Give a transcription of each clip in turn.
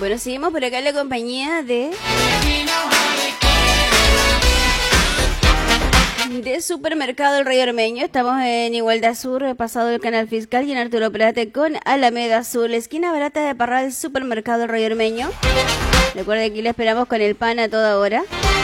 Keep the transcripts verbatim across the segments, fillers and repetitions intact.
Bueno, seguimos por acá en la compañía de... de Supermercado El Rey Ormeño. Estamos en Igualdad Sur, pasado el Canal Fiscal, y en Arturo Prat con Alameda Sur, esquina barata de Parral, Supermercado El Rey Ormeño. Recuerda que aquí le esperamos con el pan a toda hora.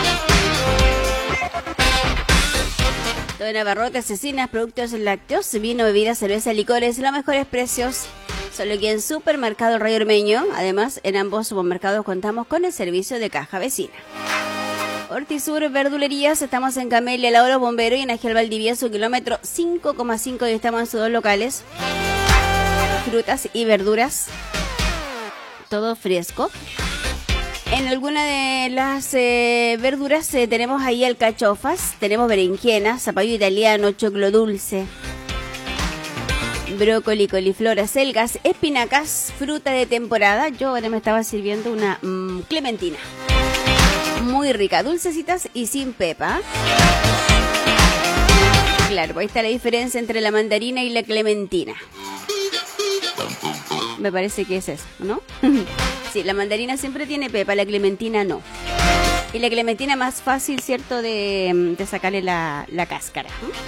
Todo en abarrotes, cecinas, productos lácteos, vino, bebidas, cerveza, licores, los mejores precios. Solo aquí en Supermercado El Rey Ormeño. Además, en ambos supermercados contamos con el servicio de caja vecina. Hortisur Verdulerías, estamos en Camelia, Lauro Bombero y en Agial Valdivieso, kilómetro cinco coma cinco, y estamos en sus dos locales. Frutas y verduras, todo fresco. En alguna de las eh, verduras eh, tenemos ahí alcachofas, tenemos berenjenas, zapallo italiano, choclo dulce, brócoli, coliflor, acelgas, espinacas, fruta de temporada. Yo ahora me estaba sirviendo una mmm, clementina. Muy rica, dulcecitas y sin pepa. Claro, ahí está la diferencia entre la mandarina y la clementina. Me parece que es eso, ¿no? Sí, la mandarina siempre tiene pepa, la clementina no. Y la clementina más fácil, ¿cierto?, de, de sacarle la, la cáscara.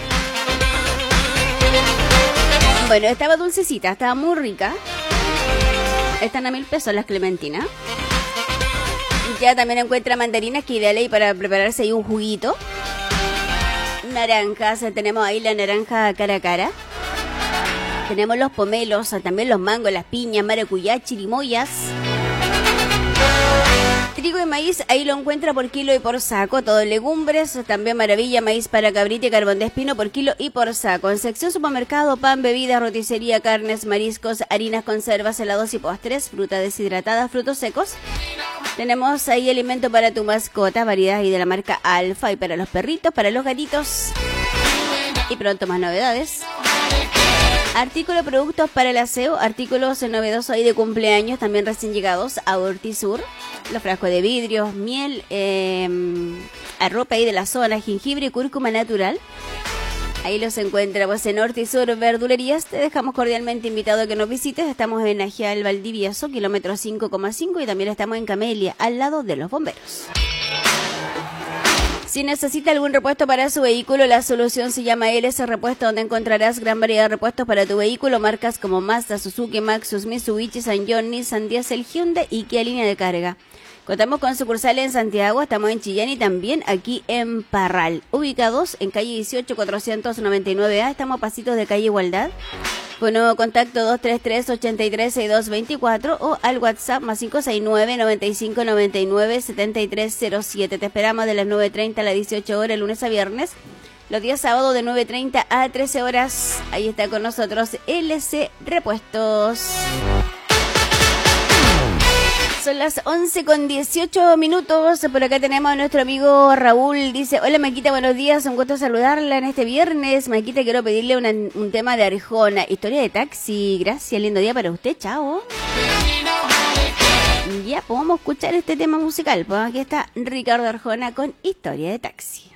Bueno, estaba dulcecita, estaba muy rica. Están a mil pesos las clementinas. Ya también encuentra mandarinas que ideales para prepararse ahí un juguito. Naranjas, tenemos ahí la naranja cara a cara. Tenemos los pomelos, también los mangos, las piñas, maracuyá, chirimoyas. Trigo y maíz, ahí lo encuentra por kilo y por saco. Todo legumbres, también maravilla, maíz para cabrita y carbón de espino por kilo y por saco. En sección supermercado, pan, bebidas, roticería, carnes, mariscos, harinas, conservas, helados y postres, fruta deshidratada, frutos secos. Tenemos ahí alimento para tu mascota, variedad ahí de la marca Alfa, y para los perritos, para los gatitos. Y pronto más novedades. Artículos, productos para el aseo, artículos novedosos ahí de cumpleaños, también recién llegados a Hortisur. Los frascos de vidrio, miel, eh, arropa ahí de la zona, jengibre y cúrcuma natural. Ahí los encuentramos en Hortisur Verdulerías. Te dejamos cordialmente invitado a que nos visites. Estamos en Agial Valdivieso, kilómetro cinco coma cinco, y también estamos en Camelia, al lado de los bomberos. Si necesita algún repuesto para su vehículo, la solución se llama L S Repuesto, donde encontrarás gran variedad de repuestos para tu vehículo, marcas como Mazda, Suzuki, Maxus, Mitsubishi, Sanyong, Nissan, Diesel, Hyundai y Kia Línea de Carga. Contamos con sucursales en Santiago, estamos en Chillán y también aquí en Parral. Ubicados en calle dieciocho, cuatrocientos noventa y nueve A, estamos a pasitos de calle Igualdad. Con nuevo contacto dos tres tres, ocho tres, seis dos dos cuatro o al WhatsApp más cinco seis nueve, noventa y cinco, noventa y nueve, setenta y tres cero siete. Te esperamos de las nueve treinta a las dieciocho horas, lunes a viernes. Los días sábados de nueve treinta a trece horas. Ahí está con nosotros L C Repuestos. Son las once con dieciocho minutos. Por acá tenemos a nuestro amigo Raúl. Dice: hola Maquita, buenos días, un gusto saludarla en este viernes. Maquita, quiero pedirle una, un tema de Arjona, Historia de Taxi. Gracias, lindo día para usted, chao. Ya, podemos escuchar este tema musical. Pues aquí está Ricardo Arjona con Historia de Taxi.